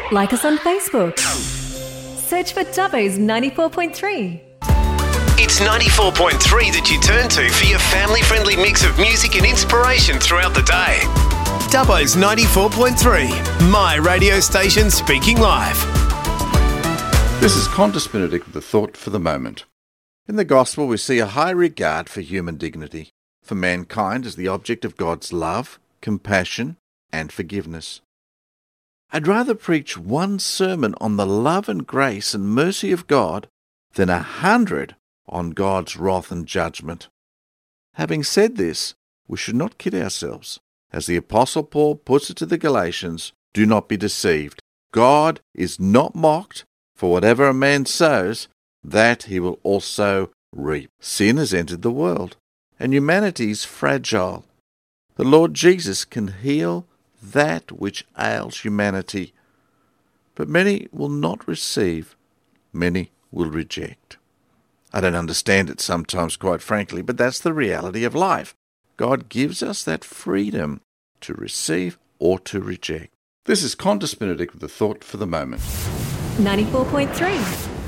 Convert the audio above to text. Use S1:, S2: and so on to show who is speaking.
S1: Like us on Facebook. Search for Dubbo's 94.3.
S2: It's 94.3 that you turn to for your family-friendly mix of music and inspiration throughout the day. Dubbo's 94.3, my radio station speaking live.
S3: This is Qantas Benedict with a thought for the moment. In the Gospel, we see a high regard for human dignity, for mankind as the object of God's love, compassion, and forgiveness. I'd rather preach one sermon on the love and grace and mercy of God than 100 on God's wrath and judgment. Having said this, we should not kid ourselves. As the Apostle Paul puts it to the Galatians, do not be deceived. God is not mocked, for whatever a man sows, that he will also reap. Sin has entered the world, and humanity is fragile. The Lord Jesus can heal that which ails humanity, but many will not receive, many will reject. I don't understand it sometimes, quite frankly, but that's the reality of life. God gives us that freedom to receive or to reject. This is Qantas Benedict with a thought for the moment.
S1: 94.3.